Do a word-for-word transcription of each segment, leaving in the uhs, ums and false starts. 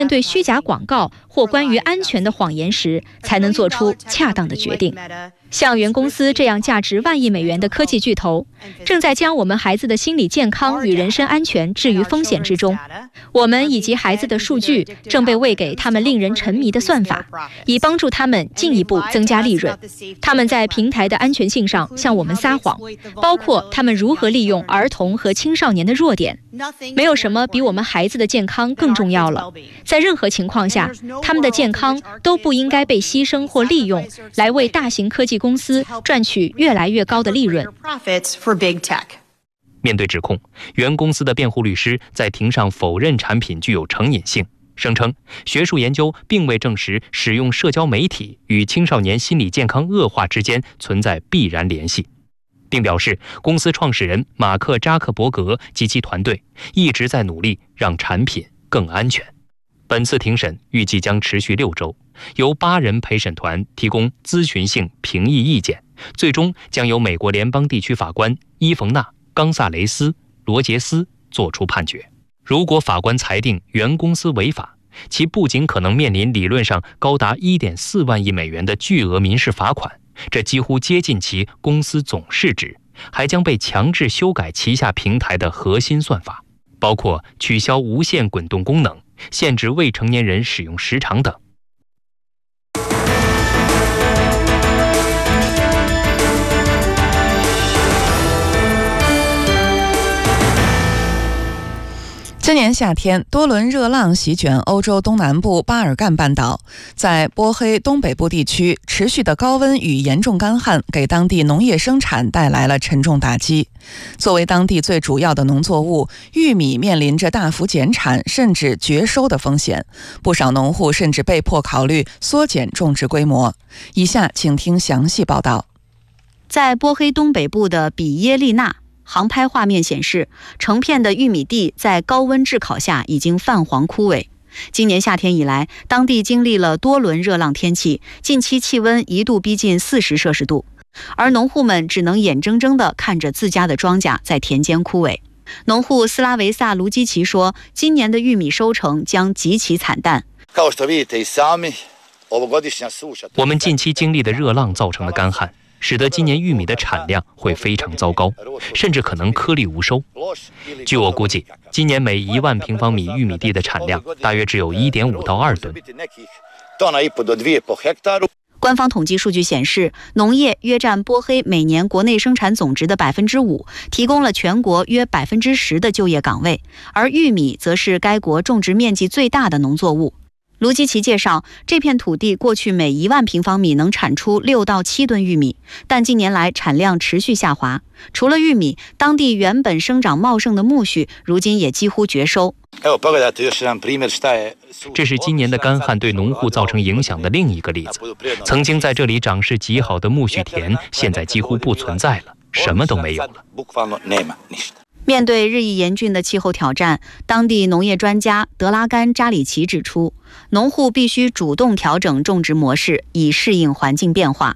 面对虚假广告或关于安全的谎言时，才能做出恰当的决定。像原公司这样价值万亿美元的科技巨头，正在将我们孩子的心理健康与人身安全置于风险之中。我们以及孩子的数据正被喂给他们令人沉迷的算法，以帮助他们进一步增加利润。他们在平台的安全性上向我们撒谎，包括他们如何利用儿童和青少年的弱点。没有什么比我们孩子的健康更重要了。在任何情况下，他们的健康都不应该被牺牲或利用，来为大型科技公司赚取越来越高的利润。 面对指控，原公司的辩护律师在庭上否认产品具有成瘾性，声称学术研究并未证实使用社交媒体与青少年心理健康恶化之间存在必然联系，并表示公司创始人马克·扎克伯格及其团队一直在努力让产品更安全。本次庭审预计将持续六周，由八人陪审团提供咨询性评议意见，最终将由美国联邦地区法官伊冯娜·冈萨雷斯·罗杰斯作出判决。如果法官裁定原公司违法，其不仅可能面临理论上高达 一点四万亿美元的巨额民事罚款，这几乎接近其公司总市值，还将被强制修改旗下平台的核心算法，包括取消无限滚动功能、限制未成年人使用时长等。 今年夏天，多轮热浪席卷欧洲东南部巴尔干半岛，在波黑东北部地区，持续的高温与严重干旱给当地农业生产带来了沉重打击。作为当地最主要的农作物，玉米面临着大幅减产甚至绝收的风险，不少农户甚至被迫考虑缩减种植规模。以下请听详细报道。 在波黑东北部的比耶利纳，航拍画面显示，成片的玉米地在高温炙烤下已经泛黄枯萎。今年夏天以来，当地经历了多轮热浪天气，近期气温一度逼近四十摄氏度，而农户们只能眼睁睁地看着自家的庄稼在田间枯萎。农户斯拉维萨·卢基奇说，今年的玉米收成将极其惨淡。 我们近期经历的热浪造成的干旱，使得今年玉米的产量会非常糟糕，甚至可能颗粒无收。据我估计，今年每一万平方米玉米地的产量大约只有 一点五到二吨。 官方统计数据显示，农业约占波黑每年国内生产总值的 百分之五， 提供了全国约 百分之十 的就业岗位，而玉米则是该国种植面积最大的农作物。卢基奇介绍，这片土地过去每一万平方米能产出六到七吨玉米，但近年来产量持续下滑。除了玉米，当地原本生长茂盛的苜蓿，如今也几乎绝收。 这是今年的干旱对农户造成影响的另一个例子。曾经在这里长势极好的苜蓿田，现在几乎不存在了，什么都没有了。 面对日益严峻的气候挑战，当地农业专家德拉甘·扎里奇指出，农户必须主动调整种植模式，以适应环境变化。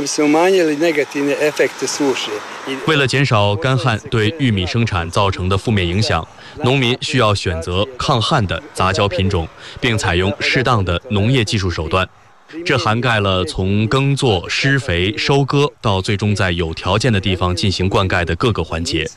为了减少干旱对玉米生产造成的负面影响，农民需要选择抗旱的杂交品种，并采用适当的农业技术手段。这涵盖了从耕作、施肥、收割到最终在有条件的地方进行灌溉的各个环节。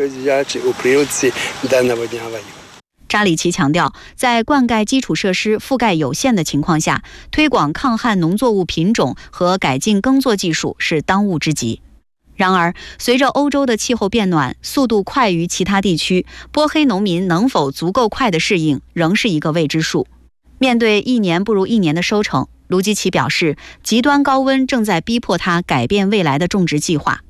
扎里奇强调，在灌溉基础设施覆盖有限的情况下，推广抗旱农作物品种和改进耕作技术是当务之急。然而，随着欧洲的气候变暖，速度快于其他地区，波黑农民能否足够快的适应，仍是一个未知数。面对一年不如一年的收成，卢基奇表示，极端高温正在逼迫他改变未来的种植计划。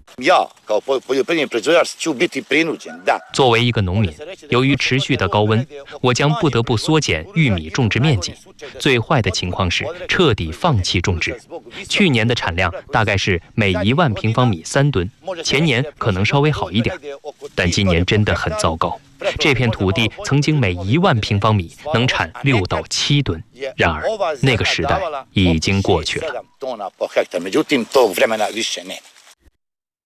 作为一个农民，由于持续的高温，我将不得不缩减玉米种植面积。最坏的情况是彻底放弃种植。去年的产量大概是每一万平方米三吨，前年可能稍微好一点，但今年真的很糟糕。这片土地曾经每一万平方米能产六到七吨，然而那个时代已经过去了。